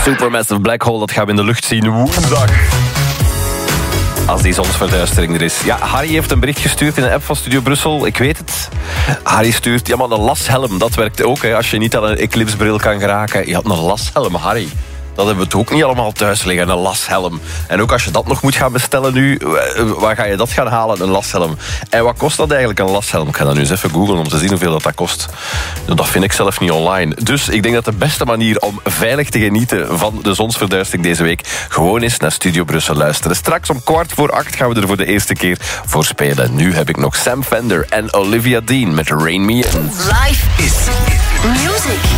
Supermassive Black Hole, dat gaan we in de lucht zien woensdag. Als die zonsverduistering er is. Ja, Harry heeft een bericht gestuurd in de app van Studio Brussel. Ik weet het. Harry stuurt, ja maar een lashelm, dat werkt ook. Hè, als je niet aan een eclipsebril kan geraken. Ja, een lashelm, Harry. Dat hebben we toch ook niet allemaal thuis liggen, een lashelm. En ook als je dat nog moet gaan bestellen nu, waar ga je dat gaan halen, een lashelm? En wat kost dat eigenlijk, een lashelm? Ik ga dat nu eens even googlen om te zien hoeveel dat kost. Dat vind ik zelf niet online. Dus ik denk dat de beste manier om veilig te genieten van de zonsverduistering deze week gewoon is naar Studio Brussel luisteren. Straks om 7:15 gaan we er voor de eerste keer voor spelen. Nu heb ik nog Sam Fender en Olivia Dean met Rain Me In. Life is music.